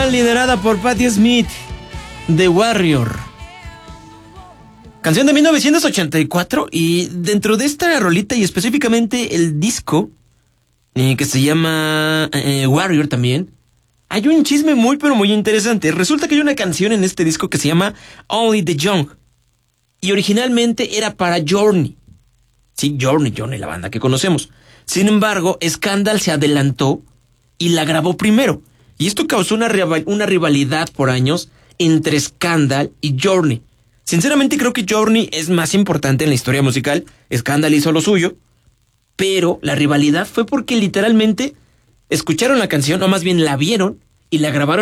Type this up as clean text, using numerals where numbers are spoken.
banda liderada por Patti Smith, The Warrior. Canción de 1984, y dentro de esta rolita y específicamente el disco, que se llama Warrior también, hay un chisme muy pero muy interesante. Resulta que hay una canción en este disco que se llama Only the Young, y originalmente era para Journey. Sí, Journey, la banda que conocemos. Sin embargo, Scandal se adelantó y la grabó primero. Y esto causó una rivalidad por años entre Scandal y Journey. Sinceramente creo que Journey es más importante en la historia musical. Scandal hizo lo suyo. Pero la rivalidad fue porque literalmente escucharon la canción, o más bien la vieron, y la grabaron